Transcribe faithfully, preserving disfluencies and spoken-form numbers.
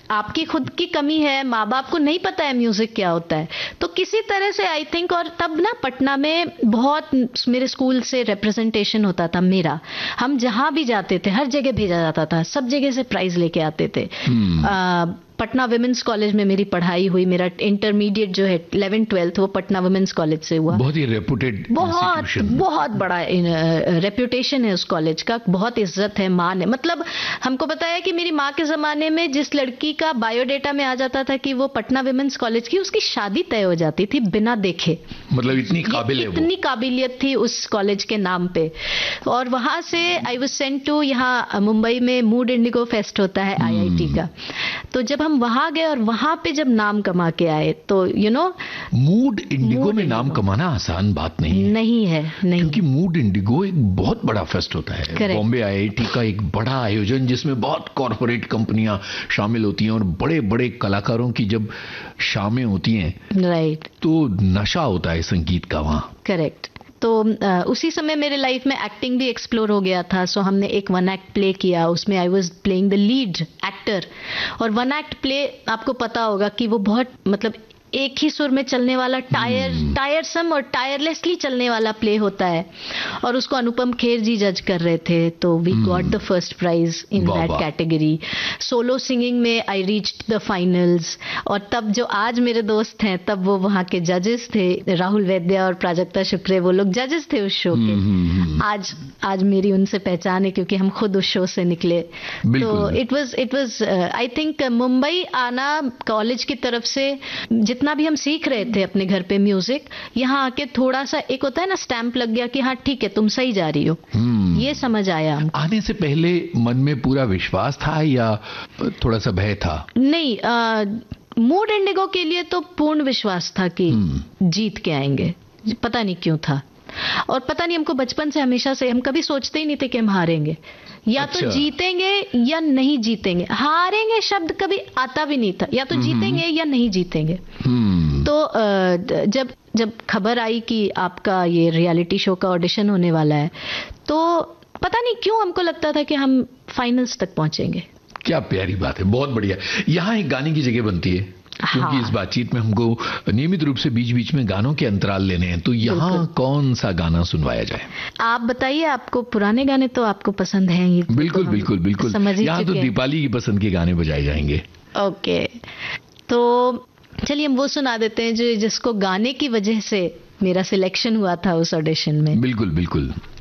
आपकी खुद की कमी है, माँ बाप को नहीं पता है म्यूजिक क्या होता है, तो किसी तरह से आई थिंक, और तब ना पटना में बहुत मेरे स्कूल से रिप्रेजेंटेशन होता था मेरा, हम जहां भी जाते थे हर जगह भेजा जाता था, सब जगह से प्राइज लेके आते थे। hmm. आ, पटना वुमेन्स कॉलेज में मेरी पढ़ाई हुई, मेरा इंटरमीडिएट जो है इलेवेंथ ट्वेल्थ वो पटना वुमेन्स कॉलेज से हुआ। बहुत ही रेप्यूटेड, बहुत बहुत बड़ा रेप्यूटेशन है उस कॉलेज का, बहुत इज्जत है, मान है। मतलब हमको पता है कि मेरी माँ के जमाने में जिस लड़की का बायोडेटा में आ जाता था कि वो पटना वुमेन्स कॉलेज की, उसकी शादी तय हो जाती थी बिना देखे। मतलब इतनी काबिल है वो, इतनी काबिलियत थी उस कॉलेज के नाम पे। और वहां से आई वाज सेंट टू, यहाँ मुंबई में मूड इंडिगो फेस्ट होता है आई आई टी का, तो जब हम वहां गए और वहां पे जब नाम कमा के आए तो यू नो, मूड इंडिगो में नाम कमाना आसान बात नहीं है, नहीं है, नहीं, क्योंकि मूड इंडिगो एक बहुत बड़ा फेस्ट होता है, बॉम्बे आई आई टी का एक बड़ा आयोजन जिसमें बहुत कॉर्पोरेट कंपनियां शामिल होती हैं और बड़े बड़े कलाकारों की जब शामें होती हैं, राइट, तो नशा होता है संगीत का वहां। करेक्ट। तो आ, उसी समय मेरे लाइफ में एक्टिंग भी एक्सप्लोर हो गया था, सो हमने एक वन एक्ट प्ले किया, उसमें I was playing the lead actor. और वन एक्ट प्ले आपको पता होगा कि वो बहुत मतलब एक ही सुर में चलने वाला, टायर टायरसम और टायरलेसली चलने वाला प्ले होता है, और उसको अनुपम खेर जी जज कर रहे थे, तो we got the first prize in that category. Solo singing में आई रीच्ड द फाइनल्स, और तब जो आज मेरे दोस्त हैं तब वो वहाँ के जजेस थे, राहुल वैद्य और प्राजक्ता शुक्रे, वो लोग जजेस थे उस शो के। आज आज मेरी उनसे पहचान है क्योंकि हम खुद उस शो से निकले। तो it was it was I think Mumbai आना कॉलेज की तरफ से, जितना भी हम सीख रहे थे अपने घर पे म्यूजिक, यहाँ आके थोड़ा सा एक होता है ना स्टैंप लग गया कि हाँ ठीक है तुम सही जा रही हो, ये समझ आया। आने से पहले मन में पूरा विश्वास था या थोड़ा सा भय था? नहीं, मूड इंडिगो के लिए तो पूर्ण विश्वास था कि जीत के आएंगे, पता नहीं क्यों था। और पता नहीं हमको बचपन से हमेशा से, हम कभी सोचते ही नहीं थे कि हम हारेंगे, या अच्छा। तो जीतेंगे या नहीं जीतेंगे, हारेंगे शब्द कभी आता भी नहीं था, या तो जीतेंगे या नहीं जीतेंगे। तो जब जब खबर आई कि आपका ये रियलिटी शो का ऑडिशन होने वाला है, तो पता नहीं क्यों हमको लगता था कि हम फाइनल्स तक पहुंचेंगे। क्या प्यारी बात है, बहुत बढ़िया। यहाँ एक गाने की जगह बनती है, क्योंकि हाँ। इस बातचीत में हमको नियमित रूप से बीच बीच में गानों के अंतराल लेने हैं, तो यहाँ कौन सा गाना सुनवाया जाए? आप बताइए, आपको पुराने गाने तो आपको पसंद हैं ही। बिल्कुल तो बिल्कुल बिल्कुल, यहाँ तो दीपाली की पसंद के गाने बजाए जाएंगे। ओके, तो चलिए हम वो सुना देते हैं जो जिसको गाने की वजह से मेरा सिलेक्शन हुआ था उस ऑडिशन में। बिल्कुल बिल्कुल।